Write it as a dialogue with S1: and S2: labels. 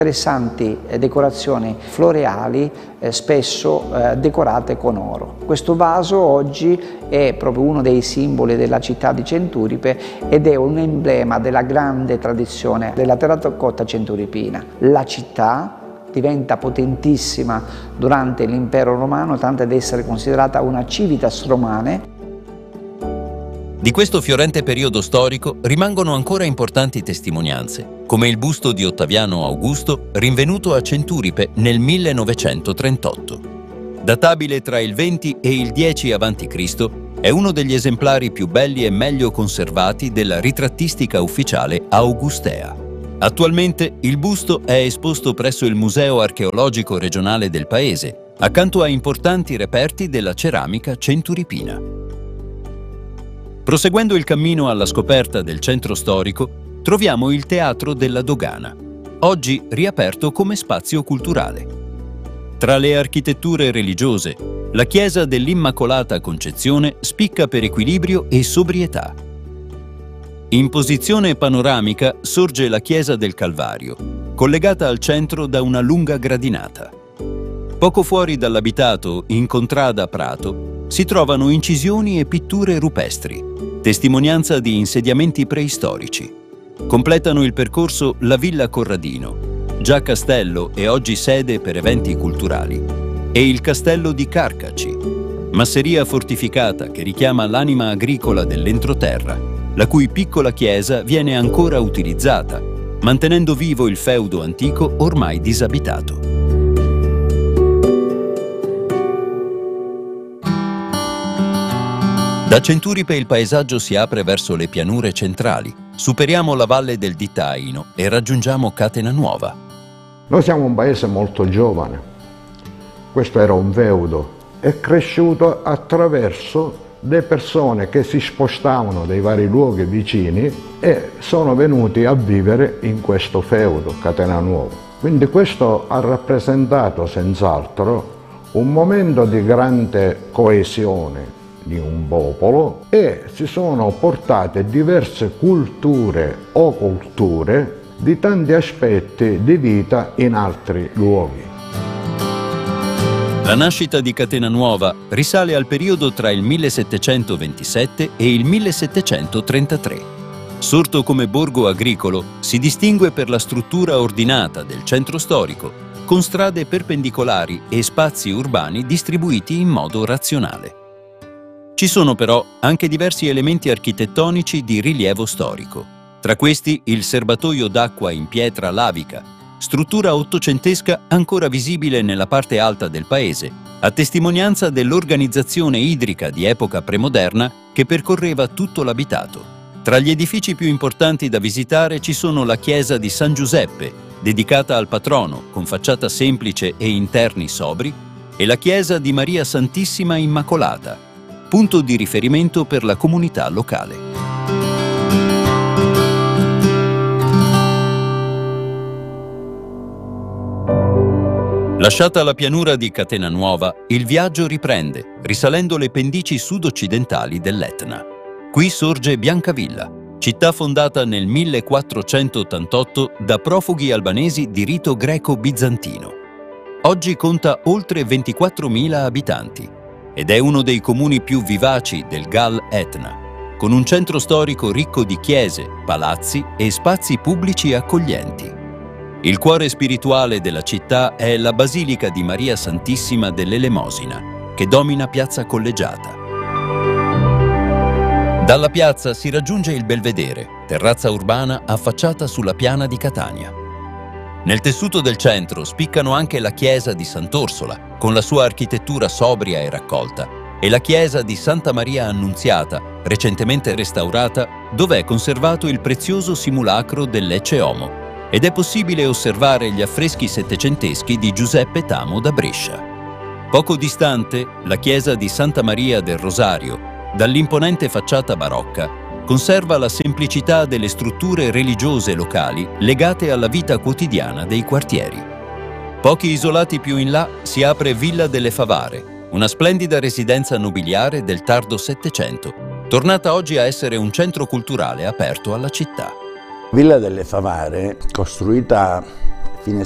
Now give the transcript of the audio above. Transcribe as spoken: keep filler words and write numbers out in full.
S1: Interessanti decorazioni floreali, eh, spesso eh, decorate con oro. Questo vaso oggi è proprio uno dei simboli della città di Centuripe ed è un emblema della grande tradizione della terracotta centuripina. La città diventa potentissima durante l'impero romano, tanto da essere considerata una civitas romane.
S2: Di questo fiorente periodo storico rimangono ancora importanti testimonianze, come il busto di Ottaviano Augusto rinvenuto a Centuripe nel millenovecentotrentotto. Databile tra il venti e il dieci avanti Cristo, è uno degli esemplari più belli e meglio conservati della ritrattistica ufficiale augustea. Attualmente il busto è esposto presso il Museo Archeologico Regionale del paese, accanto a importanti reperti della ceramica centuripina. Proseguendo il cammino alla scoperta del centro storico, troviamo il Teatro della Dogana, oggi riaperto come spazio culturale. Tra le architetture religiose, la chiesa dell'Immacolata Concezione spicca per equilibrio e sobrietà. In posizione panoramica sorge la chiesa del Calvario, collegata al centro da una lunga gradinata. Poco fuori dall'abitato, in contrada Prato, si trovano incisioni e pitture rupestri, testimonianza di insediamenti preistorici. Completano il percorso la Villa Corradino, già castello e oggi sede per eventi culturali, e il castello di Carcaci, masseria fortificata che richiama l'anima agricola dell'entroterra, la cui piccola chiesa viene ancora utilizzata, mantenendo vivo il feudo antico ormai disabitato. Da Centuripe il paesaggio si apre verso le pianure centrali, superiamo la valle del Ditaino e raggiungiamo Catena Nuova.
S3: Noi siamo un paese molto giovane, questo era un feudo, è cresciuto attraverso le persone che si spostavano dai vari luoghi vicini e sono venuti a vivere in questo feudo, Catena Nuova. Quindi questo ha rappresentato senz'altro un momento di grande coesione di un popolo e si sono portate diverse culture o culture di tanti aspetti di vita in altri luoghi.
S2: La nascita di Catena Nuova risale al periodo tra il millesettecentoventisette e il millesettecentotrentatré. Sorto come borgo agricolo, si distingue per la struttura ordinata del centro storico, con strade perpendicolari e spazi urbani distribuiti in modo razionale. Ci sono però anche diversi elementi architettonici di rilievo storico. Tra questi il serbatoio d'acqua in pietra lavica, struttura ottocentesca ancora visibile nella parte alta del paese, a testimonianza dell'organizzazione idrica di epoca premoderna che percorreva tutto l'abitato. Tra gli edifici più importanti da visitare ci sono la chiesa di San Giuseppe, dedicata al patrono, con facciata semplice e interni sobri, e la chiesa di Maria Santissima Immacolata, punto di riferimento per la comunità locale. Lasciata la pianura di Catena Nuova, il viaggio riprende, risalendo le pendici sud-occidentali dell'Etna. Qui sorge Biancavilla, città fondata nel millequattrocentottantotto da profughi albanesi di rito greco-bizantino. Oggi conta oltre ventiquattromila abitanti ed è uno dei comuni più vivaci del Gal Etna, con un centro storico ricco di chiese, palazzi e spazi pubblici accoglienti. Il cuore spirituale della città è la Basilica di Maria Santissima dell'Elemosina, che domina Piazza Collegiata. Dalla piazza si raggiunge il Belvedere, terrazza urbana affacciata sulla piana di Catania. Nel tessuto del centro spiccano anche la chiesa di Sant'Orsola, con la sua architettura sobria e raccolta, e la chiesa di Santa Maria Annunziata, recentemente restaurata, dove è conservato il prezioso simulacro dell'Ecce Homo, ed è possibile osservare gli affreschi settecenteschi di Giuseppe Tamo da Brescia. Poco distante, la chiesa di Santa Maria del Rosario, dall'imponente facciata barocca, conserva la semplicità delle strutture religiose locali legate alla vita quotidiana dei quartieri. Pochi isolati più in là si apre Villa delle Favare, una splendida residenza nobiliare del tardo Settecento, tornata oggi a essere un centro culturale aperto alla città.
S4: Villa delle Favare, costruita